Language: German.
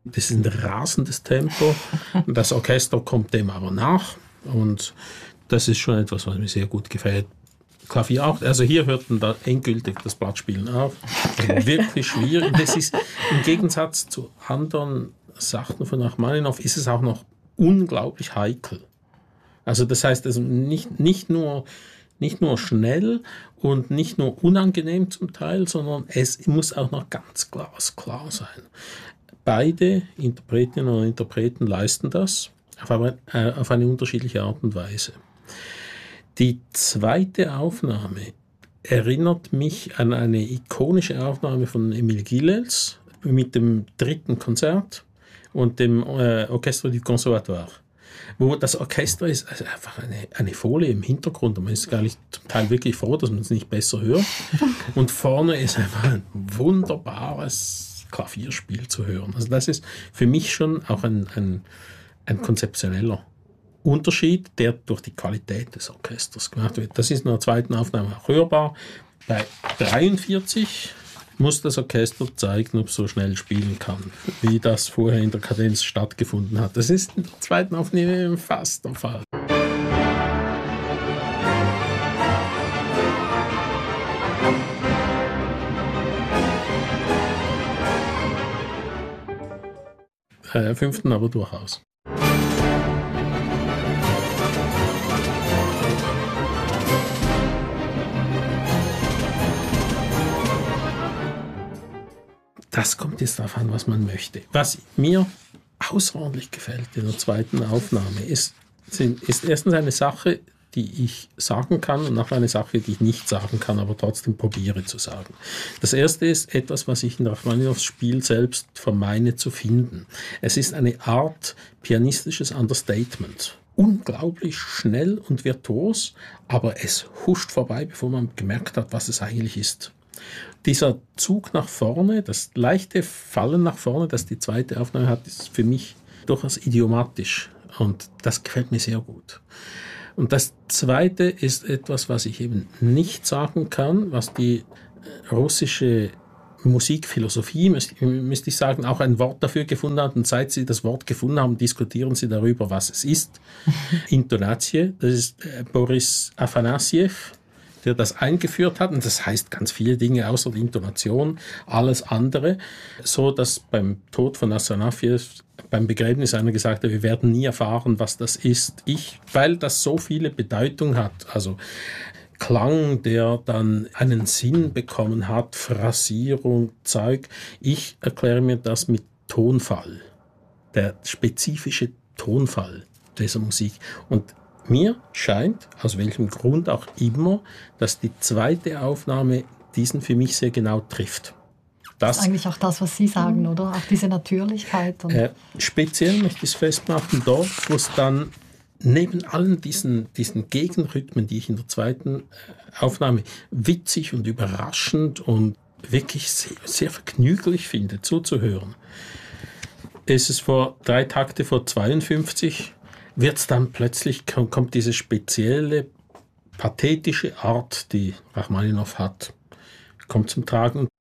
Das ist ein rasendes Tempo. Das Orchester kommt dem aber nach. Und das ist schon etwas, was mir sehr gut gefällt. Klavier auch. Also hier hört dann da endgültig das Blattspielen auf. Wirklich schwierig. Das ist im Gegensatz zu anderen Sachen von Rachmaninow ist es auch noch unglaublich heikel. Also das heißt, also nicht nur schnell und nicht nur unangenehm zum Teil, sondern es muss auch noch ganz glasklar sein. Beide Interpretinnen und Interpreten leisten das auf eine unterschiedliche Art und Weise. Die zweite Aufnahme erinnert mich an eine ikonische Aufnahme von Émile Gillels mit dem 3. Konzert und dem Orchestre du Conservatoire, wo das Orchester ist also einfach eine Folie im Hintergrund und man ist gar nicht zum Teil wirklich froh, dass man es nicht besser hört. Und vorne ist einfach ein wunderbares Klavierspiel zu hören. Also das ist für mich schon auch ein konzeptioneller Unterschied, der durch die Qualität des Orchesters gemacht wird. Das ist in der zweiten Aufnahme auch hörbar. Bei 43 muss das Orchester zeigen, ob es so schnell spielen kann, wie das vorher in der Kadenz stattgefunden hat. Das ist in der zweiten Aufnahme fast der Fall. Fünften aber durchaus. Das kommt jetzt darauf an, was man möchte. Was mir außerordentlich gefällt in der zweiten Aufnahme ist erstens eine Sache, die ich sagen kann und nachher eine Sache, die ich nicht sagen kann, aber trotzdem probiere zu sagen. Das erste ist etwas, was ich in Rachmaninows Spiel selbst vermeine zu finden. Es ist eine Art pianistisches Understatement. Unglaublich schnell und virtuos, aber es huscht vorbei, bevor man gemerkt hat, was es eigentlich ist. Dieser Zug nach vorne, das leichte Fallen nach vorne, das die zweite Aufnahme hat, ist für mich durchaus idiomatisch und das gefällt mir sehr gut. Und das zweite ist etwas, was ich eben nicht sagen kann, was die russische Musikphilosophie, müsste ich sagen, auch ein Wort dafür gefunden hat. Und seit sie das Wort gefunden haben, diskutieren sie darüber, was es ist. Intonatie, das ist Boris Afanassjew, der das eingeführt hat. Und das heißt ganz viele Dinge außer der Intonation, alles andere. So, dass beim Tod von Afanassjew beim Begräbnis einer gesagt hat, wir werden nie erfahren, was das ist. Weil das so viele Bedeutung hat, also Klang, der dann einen Sinn bekommen hat, Phrasierung, Zeug. Ich erkläre mir das mit Tonfall, der spezifische Tonfall dieser Musik. Und mir scheint, aus welchem Grund auch immer, dass die zweite Aufnahme diesen für mich sehr genau trifft. Das ist eigentlich auch das, was Sie sagen, oder? Auch diese Natürlichkeit. Speziell möchte ich es festmachen dort, wo es dann neben allen diesen Gegenrhythmen, die ich in der zweiten Aufnahme witzig und überraschend und wirklich sehr, sehr vergnüglich finde, zuzuhören, ist es vor 3 Takte vor 52, wird es dann plötzlich, kommt diese spezielle, pathetische Art, die Rachmaninow hat, kommt zum Tragen.